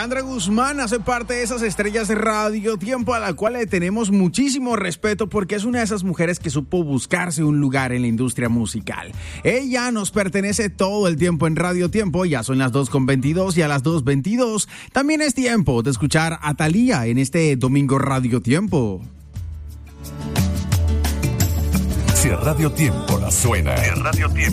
Alejandra Guzmán hace parte de esas estrellas de Radio Tiempo a la cual le tenemos muchísimo respeto porque es una de esas mujeres que supo buscarse un lugar en la industria musical. Ella nos pertenece todo el tiempo en Radio Tiempo, ya son las 2:22 y a las 2:22 también es tiempo de escuchar a Thalía en este domingo Radio Tiempo. Si Radio Tiempo la suena,